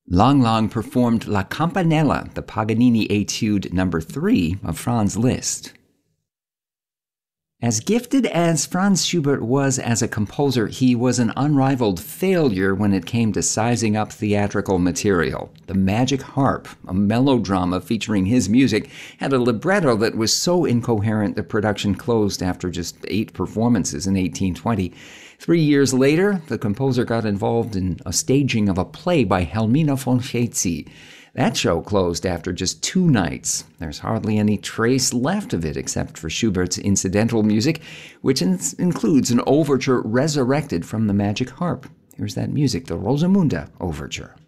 Lang Lang performed La Campanella, the Paganini Etude No. 3 of Franz Liszt. As gifted as Franz Schubert was as a composer, he was an unrivaled failure when it came to sizing up theatrical material. The Magic Harp, a melodrama featuring his music, had a libretto that was so incoherent the production closed after just 8 performances in 1820. 3 years later, the composer got involved in a staging of a play by Helmina von Chezy. That show closed after just 2 nights. There's hardly any trace left of it except for Schubert's incidental music, which includes an overture resurrected from the Magic Harp. Here's that music, the Rosamunde Overture.